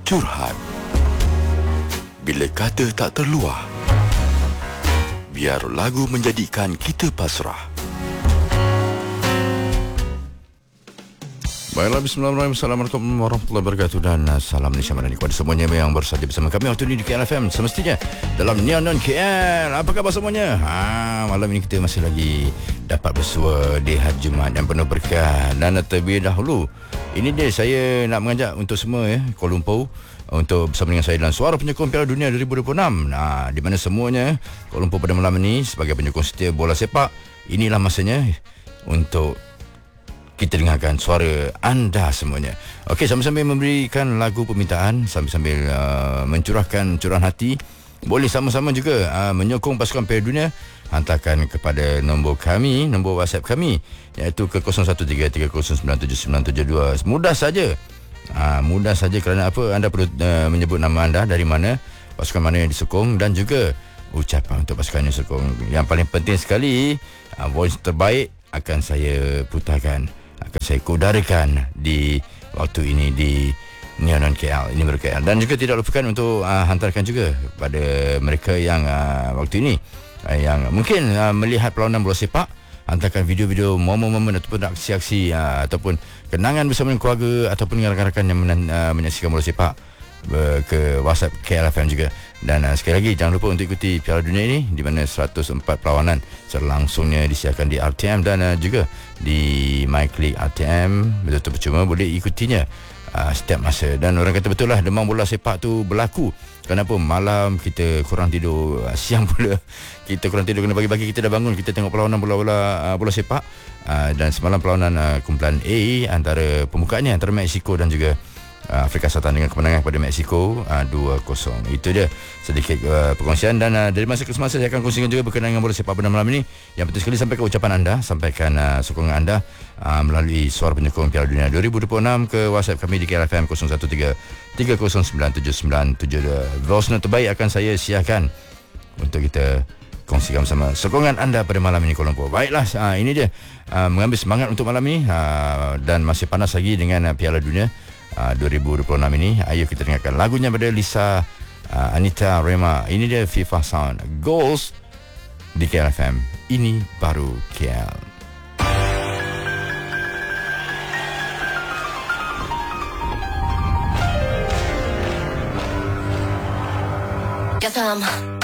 Curhat. Bila kata tak terluah, biar lagu menjadikan kita pasrah. Baiklah, bismillahirrahmanirrahim. Assalamualaikum warahmatullahi wabarakatuh. Dan salam Malaysia Madani kepada semuanya yang bersaja bersama kami waktu ini di KLFM. Semestinya dalam Neon KL. Apa khabar semuanya? Malam ini kita masih lagi dapat bersua di hari Jumaat yang penuh berkah. Dan terlebih dahulu, ini dia saya nak mengajak untuk semua Kuala Lumpur untuk bersama dengan saya dalam Suara Penyokong Piala Dunia 2026. Di mana semuanya Kuala Lumpur pada malam ini sebagai penyokong setia bola sepak, inilah masanya untuk kita dengarkan suara anda semuanya. Okey, sambil-sambil memberikan lagu permintaan, sambil-sambil mencurahkan curahan hati, boleh sama-sama juga menyokong pasukan Piala Dunia. Hantarkan kepada nombor kami, nombor WhatsApp kami, iaitu ke 0133097972. Mudah saja. Mudah saja kerana apa? Anda perlu menyebut nama anda, dari mana, pasukan mana yang disokong, dan juga ucapan untuk pasukan yang disokong. Yang paling penting sekali, voice terbaik akan saya putarkan, akan saya kudarakan di waktu ini di Neon KL, ini baru KL. Dan juga tidak lupakan untuk hantarkan juga pada mereka yang waktu ini yang mungkin melihat perlawanan bola sepak, hantarkan video-video momen-momen ataupun aksi-aksi ataupun kenangan bersama dengan keluarga ataupun dengan rakan-rakan yang menyaksikan bola sepak ke WhatsApp KLFM juga. Dan sekali lagi jangan lupa untuk ikuti Piala Dunia ini, di mana 104 perlawanan selangsungnya disiarkan di RTM dan juga di MyClick RTM. Betul-betul percuma, boleh ikutinya setiap masa. Dan orang kata betul lah, demam bola sepak tu berlaku. Kenapa malam kita kurang tidur, siang pula kita kurang tidur, kena pagi-pagi kita dah bangun, kita tengok perlawanan bola sepak. Dan semalam perlawanan kumpulan A antara pembukaannya antara Mexico dan juga Afrika Selatan dengan kemenangan kepada Mexico 2-0. Itu dia sedikit perkongsian. Dan dari masa ke semasa saya akan kongsikan juga berkenaan dengan bola sepak pada malam ini. Yang penting sekali, sampaikan ucapan anda, sampaikan sokongan anda melalui Suara Penyokong Piala Dunia 2026 ke WhatsApp kami di KLFM 0133097972. Voice note terbaik akan saya siarkan untuk kita kongsikan bersama sokongan anda pada malam ini Kuala Lumpur. Baiklah, ini dia mengambil semangat untuk malam ini, dan masih panas lagi dengan Piala Dunia 2026 ini. Ayo kita dengarkan lagunya pada Lisa Anita Rema. Ini dia FIFA Sound Goals di KLFM. Ini baru KL. Gotham.